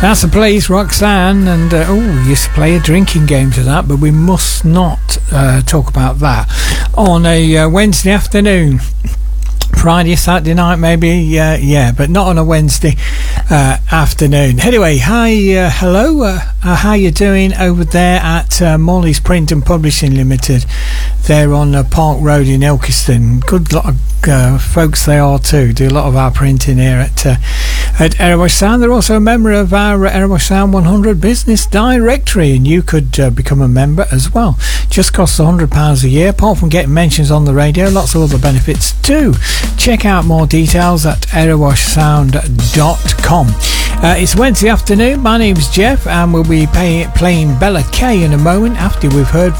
That's the place, Roxanne, and used to play a drinking game to that, but we must not talk about that on a Wednesday afternoon. Friday, Saturday night, maybe, but not on a Wednesday afternoon. Anyway, hi, hello, how you doing over there at Morley's Print and Publishing Limited? They're on Park Road in Ilkeston. Good lot of folks they are too. Do a lot of our printing here at Erebus Sound. They're also a member of our Erebus Sound 100 Business Directory, and you could become a member as well. Just costs £100 a year. Apart from getting mentions on the radio, lots of other benefits too. Check out more details at erebussound.com. It's Wednesday afternoon. My name's Jeff, and we'll be playing Bella Kay in a moment after we've heard